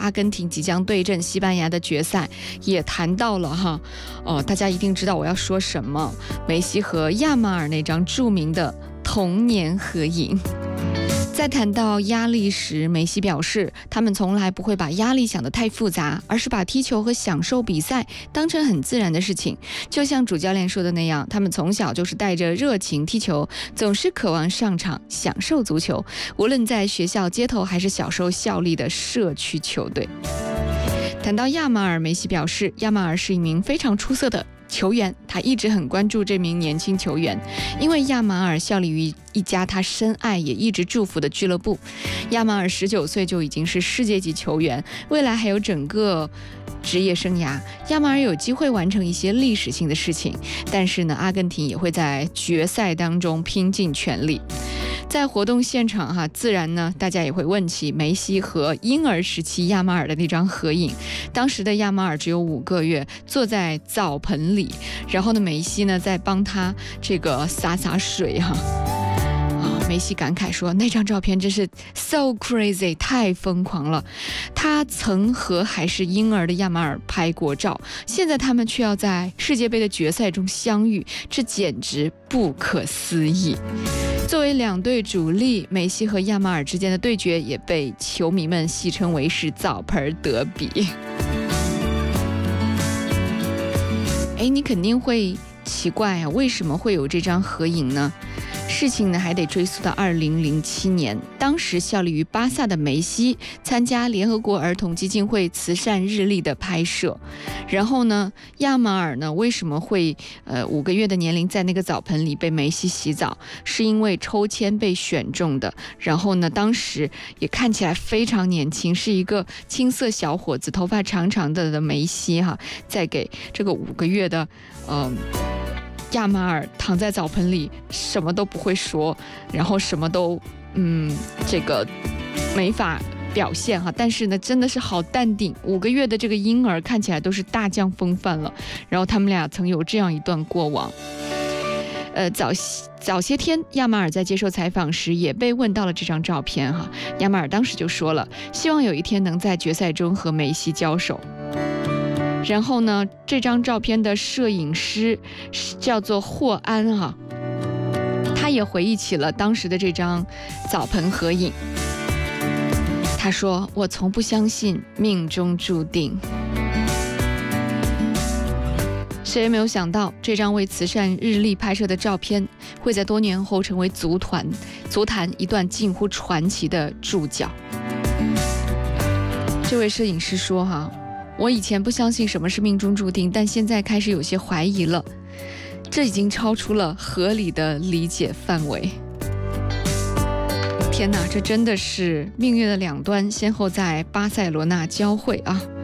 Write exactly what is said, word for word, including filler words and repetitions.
阿根廷即将对阵西班牙的决赛，也谈到了哈，哦，大家一定知道我要说什么，梅西和亚马尔那张著名的童年合影。在谈到压力时，梅西表示，他们从来不会把压力想得太复杂，而是把踢球和享受比赛当成很自然的事情。就像主教练说的那样，他们从小就是带着热情踢球，总是渴望上场享受足球，无论在学校、街头还是小时候效力的社区球队。谈到亚马尔，梅西表示，亚马尔是一名非常出色的球员，他一直很关注这名年轻球员，因为亚马尔效力于一家他深爱也一直祝福的俱乐部。亚马尔十九岁就已经是世界级球员，未来还有整个职业生涯，亚马尔有机会完成一些历史性的事情，但是呢，阿根廷也会在决赛当中拼尽全力。在活动现场哈，自然呢，大家也会问起梅西和婴儿时期亚马尔的那张合影。当时的亚马尔只有五个月，坐在澡盆里，然后呢，梅西呢在帮他这个洒洒水哈。啊，梅西感慨说，那张照片真是 so crazy， 太疯狂了。他曾和还是婴儿的亚马尔拍过照，现在他们却要在世界杯的决赛中相遇，这简直不可思议。作为两队主力，梅西和亚马尔之间的对决也被球迷们戏称为是澡盆德比。哎，你肯定会奇怪啊，为什么会有这张合影呢？事情呢还得追溯到二零零七年，当时效力于巴萨的梅西参加联合国儿童基金会慈善日历的拍摄，然后呢，亚马尔呢为什么会呃五个月的年龄在那个澡盆里被梅西洗澡，是因为抽签被选中的，然后呢，当时也看起来非常年轻，是一个青涩小伙子，头发长长的的梅西哈，在给这个五个月的呃。亚马尔躺在澡盆里，什么都不会说，然后什么都嗯，这个没法表现哈。但是呢，真的是好淡定。五个月的这个婴儿看起来都是大将风范了。然后他们俩曾有这样一段过往。呃，早早些天，亚马尔在接受采访时也被问到了这张照片哈。亚马尔当时就说了，希望有一天能在决赛中和梅西交手。然后呢，这张照片的摄影师叫做霍安哈，他也回忆起了当时的这张澡盆合影。他说：“我从不相信命中注定。”谁也没有想到，这张为慈善日历拍摄的照片，会在多年后成为足团足坛一段近乎传奇的注脚。这位摄影师说：“哈。”我以前不相信什么是命中注定，但现在开始有些怀疑了，这已经超出了合理的理解范围。天哪，这真的是命运的两端先后在巴塞罗那交汇啊！